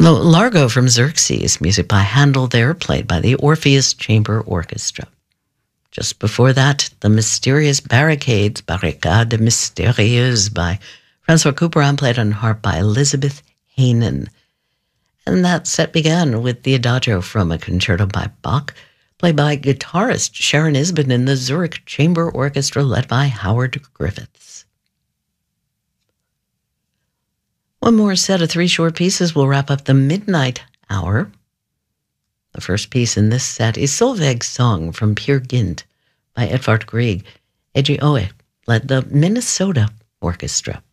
Largo from Xerxes, music by Handel there, played by the Orpheus Chamber Orchestra. Just before that, The Mysterious Barricades, Barricade Mystérieuse by Francois Couperin, played on harp by Elizabeth Heynen. And that set began with the Adagio from a concerto by Bach, played by guitarist Sharon Isbin in the Zurich Chamber Orchestra, led by Howard Griffiths. One more set of 3 short pieces will wrap up the midnight hour. The first piece in this set is Solveig's Song from Peer Gynt by Edvard Grieg. Eiji Oe led the Minnesota Orchestra.